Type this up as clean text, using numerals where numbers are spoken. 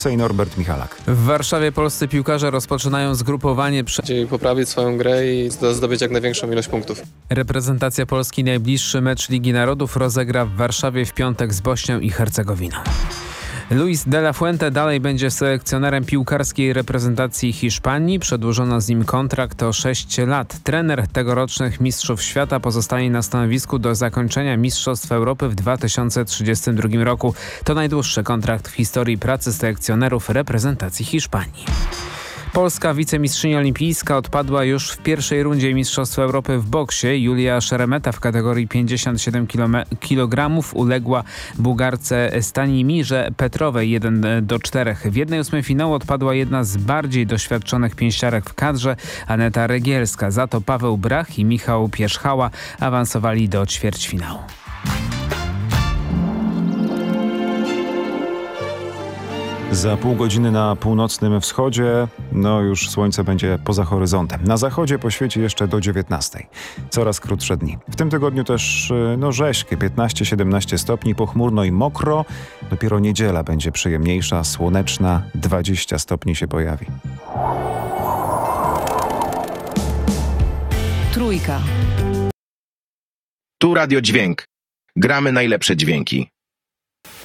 Norbert Michalak. W Warszawie polscy piłkarze rozpoczynają zgrupowanie Chcieli poprawić swoją grę i zdobyć jak największą ilość punktów. Reprezentacja Polski najbliższy mecz Ligi Narodów rozegra w Warszawie w piątek z Bośnią i Hercegowiną. Luis de la Fuente dalej będzie selekcjonerem piłkarskiej reprezentacji Hiszpanii. Przedłużono z nim kontrakt o 6 lat. Trener tegorocznych Mistrzów Świata pozostanie na stanowisku do zakończenia Mistrzostw Europy w 2032 roku. To najdłuższy kontrakt w historii pracy selekcjonerów reprezentacji Hiszpanii. Polska wicemistrzyni olimpijska odpadła już w pierwszej rundzie Mistrzostw Europy w boksie. Julia Szeremeta w kategorii 57 kg uległa Bułgarce Stanimirze Petrowej 1-4. W 1/8 finału odpadła jedna z bardziej doświadczonych pięściarek w kadrze, Aneta Rygielska. Za to Paweł Brach i Michał Pierzchała awansowali do ćwierćfinału. Za pół godziny na północnym wschodzie, już słońce będzie poza horyzontem. Na zachodzie poświeci jeszcze do 19. Coraz krótsze dni. W tym tygodniu też rześkie, 15-17 stopni, pochmurno i mokro. Dopiero niedziela będzie przyjemniejsza, słoneczna, 20 stopni się pojawi. Trójka. Tu Radio Dźwięk. Gramy najlepsze dźwięki.